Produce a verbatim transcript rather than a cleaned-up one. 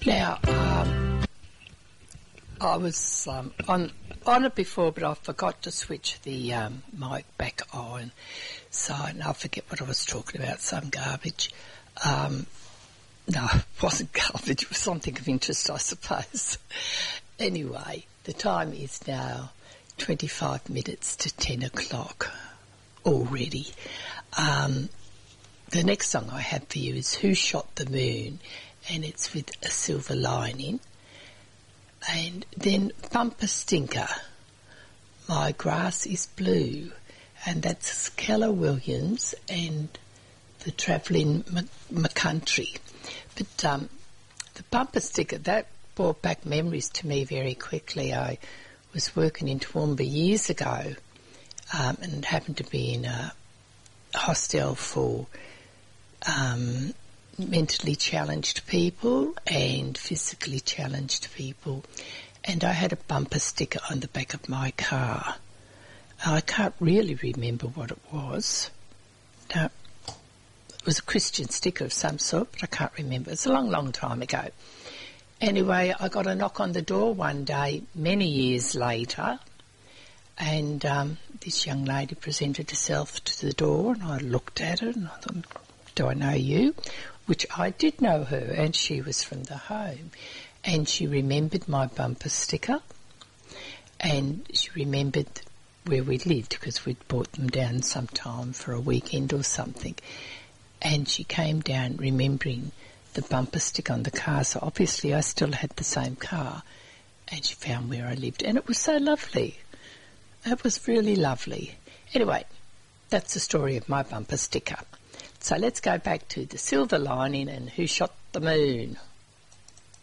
Now, um, I was um, on on it before, but I forgot to switch the um, mic back on. So now I forget what I was talking about, some garbage. Um, no, it wasn't garbage, it was something of interest, I suppose. Anyway, the time is now twenty-five minutes to ten o'clock already. Um, the next song I have for you is Who Shot the Moon? And it's with A Silver Lining. And then Bumper Stinker, My Grass is Blue. And that's Keller Williams and the Travelling McCountry. But um, the Bumper Sticker, that brought back memories to me very quickly. I was working in Toowoomba years ago um, and happened to be in a hostel for um, mentally challenged people and physically challenged people. And I had a bumper sticker on the back of my car. I can't really remember what it was. No, it was a Christian sticker of some sort, but I can't remember. It's a long, long time ago. Anyway, I got a knock on the door one day, many years later, and um, this young lady presented herself to the door, and I looked at her and I thought, do I know you? Which I did know her, and she was from the home. And she remembered my bumper sticker, and she remembered where we lived because we'd brought them down sometime for a weekend or something. And she came down remembering the bumper sticker on the car, so obviously I still had the same car, and she found where I lived, and it was so lovely. It was really lovely. Anyway, that's the story of my bumper sticker. So let's go back to The Silver Lining and Who Shot the Moon.